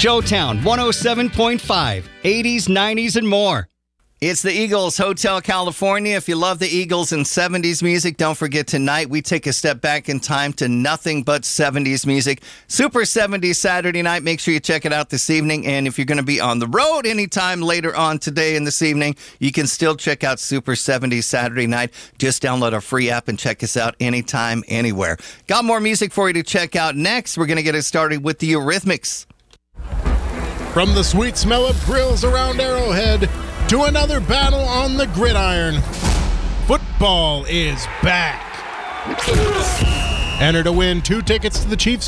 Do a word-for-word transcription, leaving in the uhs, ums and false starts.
Joetown one oh seven point five, eighties, nineties, and more. It's the Eagles Hotel California. If you love the Eagles and seventies music, don't forget tonight we take a step back in time to nothing but seventies music. Super seventies Saturday night. Make sure you check it out this evening. And if you're going to be on the road anytime later on today and this evening, you can still check out Super seventies Saturday night. Just download our free app and check us out anytime, anywhere. Got more music for you to check out next. We're going to get it started with the Eurythmics. From the sweet smell of grills around Arrowhead to another battle on the gridiron, football is back. Enter to win two tickets to the Chiefs